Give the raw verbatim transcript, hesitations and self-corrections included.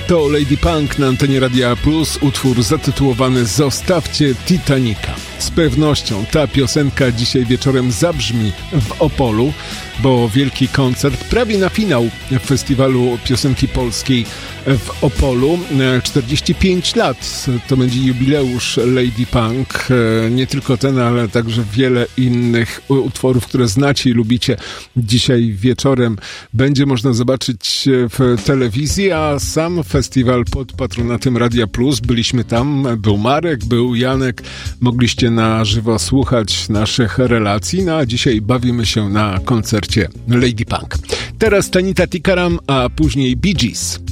To Lady Punk na antenie Radia Plus, utwór zatytułowany Zostawcie Titanica. Z pewnością ta piosenka dzisiaj wieczorem zabrzmi w Opolu, bo wielki koncert prawie na finał Festiwalu Piosenki Polskiej w Opolu. czterdzieści pięć lat to będzie jubileusz Lady Punk. Nie tylko ten, ale także wiele innych utworów, które znacie i lubicie. Dzisiaj wieczorem będzie można zobaczyć w telewizji, a sam festiwal pod patronatem Radia Plus. Byliśmy tam, był Marek, był Janek. Mogliście na żywo słuchać naszych relacji, no a dzisiaj bawimy się na koncercie Lady Punk. Teraz Tanita Tikaram, a później Bee Gees.